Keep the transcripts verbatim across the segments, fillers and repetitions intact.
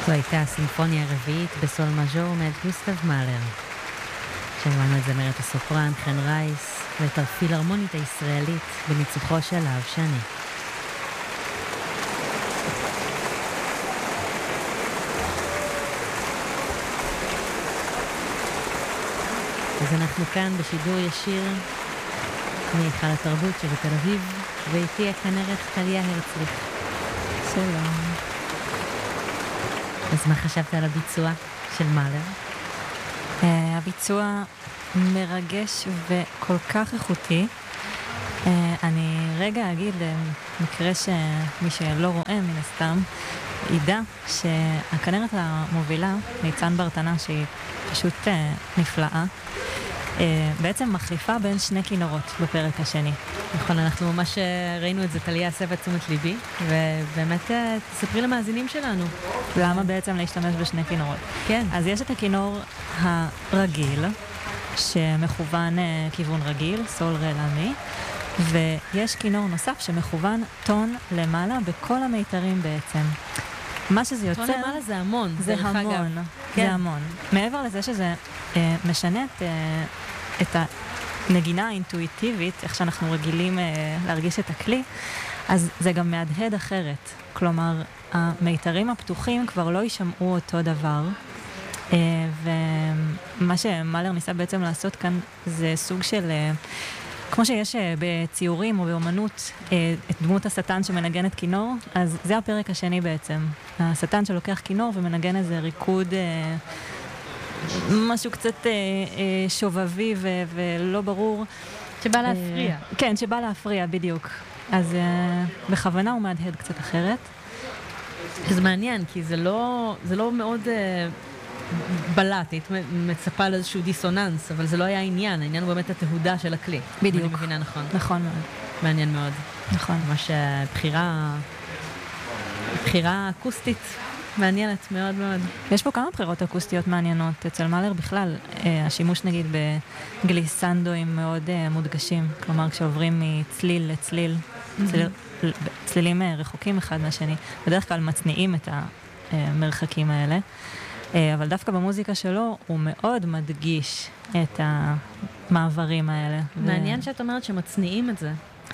זו הייתה הסימפוניה הרביעית בסול מז'ור מאת גוסטב מאלר. שמענו את זמרת הסופרן חן רייס ואת הפילהרמונית הישראלית בניצוחו של אהב שני. אז אנחנו כאן בשידור ישיר מהיכל התרבות שבתל אביב, ואיתי הכנרת טליה הרצליך. שלום. אז מה חשבת על הביצוע של מאלר? Uh, הביצוע מרגש וכל כך איכותי. Uh, אני רגע אגיד, מקרה שמי שלא רואה מן הסתם, ידע שהכנרת המובילה, ניצן ברטנה, שהיא פשוט uh, נפלאה, uh, בעצם מחליפה בין שני כינורות בפרק השני. נכון, אנחנו ממש ראינו את זה, טליה הסבה את תשומת ליבי, ובאמת תספרי למאזינים שלנו. למה בעצם להשתמש בשני כינורות? כן. אז יש את הכינור הרגיל, שמכוון כיוון רגיל, סול רה לה מי, ויש כינור נוסף שמכוון טון למעלה בכל המיתרים בעצם. מה שזה יוצר... טון למעלה זה המון. זה המון. כן. זה המון. מעבר לזה שזה אה, משנה את, אה, את הנגינה האינטואיטיבית, איך שאנחנו רגילים אה, להרגיש את הכלי, אז זה גם מהדהד אחרת. כלומר, המיתרים הפתוחים כבר לא יישמעו אותו דבר, אה, ומה שמאלר ניסה בעצם לעשות כאן זה סוג של... אה, כמו שיש בציורים או באומנות את דמות השטן שמנגנת כינור, אז זה הפרק השני בעצם. השטן שלוקח כינור ומנגן איזה ריקוד, משהו קצת שובבי ולא ברור. שבא להפריע. כן, שבא להפריע, בדיוק. אז בכוונה הוא מהדהד קצת אחרת. זה מעניין, כי זה לא, זה לא מאוד... בלט, היית מצפה על איזשהו דיסוננס, אבל זה לא היה העניין, העניין הוא באמת התהודה של הכלי. בדיוק. אני מבינה נכון. נכון מאוד. מעניין מאוד. נכון. ממש בחירה, בחירה אקוסטית מעניינת מאוד מאוד. יש פה כמה בחירות אקוסטיות מעניינות. אצל מאלר בכלל, השימוש נגיד בגליסנדואים מאוד מודגשים, כלומר כשעוברים מצליל לצליל, צליל, צלילים רחוקים אחד מהשני, בדרך כלל מצניעים את המרחקים האלה. אבל דווקא במוזיקה שלו הוא מאוד מדגיש את המעברים האלה. מעניין שאת אומרת שמצניעים את זה.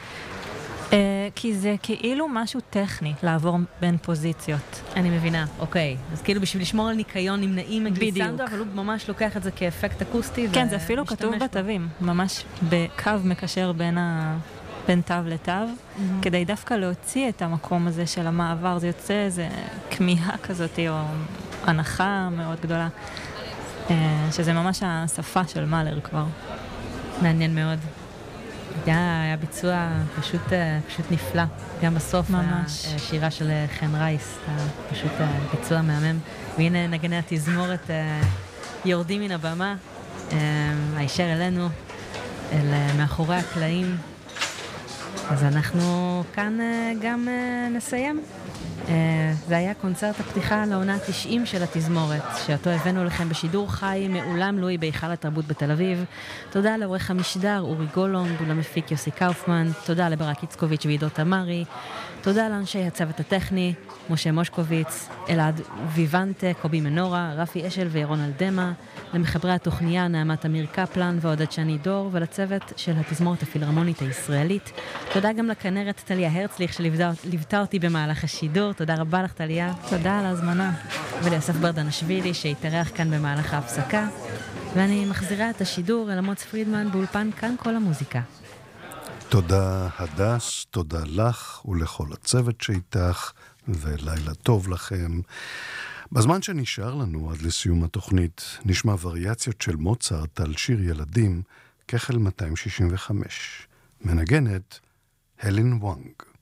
כי זה כאילו משהו טכני, לעבור בין פוזיציות. אני מבינה, אוקיי. אז כאילו בשביל לשמור על ניקיון נמנעים מגליסנדו, אבל הוא ממש לוקח את זה כאפקט אקוסטי. כן, זה אפילו כתוב בתווים, ממש בקו מקשר בין ה... בין תו לתו, mm-hmm. כדי דווקא להוציא את המקום הזה של המעבר. זה יוצא איזה כמיהה כזאת, או הנחה מאוד גדולה, שזה ממש השפה של מאלר כבר. מעניין מאוד. היה, היה ביצוע פשוט, פשוט נפלא. גם בסוף ממש. השירה של חן רייס, פשוט ביצוע מהמם. והנה נגני התזמורת יורדים מן הבמה, הישר אלינו, אל מאחורי הקלעים. אז אנחנו כאן גם נסיים. זה היה קונצרט הפתיחה לעונה ה-תשעים של התזמורת, שאותו הבאנו לכם בשידור חי מאולם לואי בהיכל התרבות בתל אביב. תודה לעורך המשדר אורי גולונג ולמפיק יוסי קאופמן. תודה לברק יצקוביץ' ועידו תמרי. תודה לאנשי הצוות הטכני, משה מושקוביץ, אלעד ויבנטה, קובי מנורה, רפי אשל וירון אלדמה, למחברי התוכניה נעמת אמיר קפלן ועודד שני דור, ולצוות של התזמורת הפילהרמונית הישראלית. תודה גם לכנרת טליה הרצליך שליוותה אותי במהלך השידור. תודה רבה לך טליה. תודה על ההזמנה. וליוסף ברדנשווילי שהתארח כאן במהלך ההפסקה. ואני מחזירה את השידור אל עמוץ פרידמן באולפן כאן כל המוזיקה. תודה הדס, תודה לך ולכל הצוות שאיתך, ולילה טוב לכם. בזמן שנשאר לנו עד לסיום התוכנית, נשמע וריאציות של מוצרט על שיר ילדים, כחל מאתיים שישים וחמש. מנגנת הלן וואנג.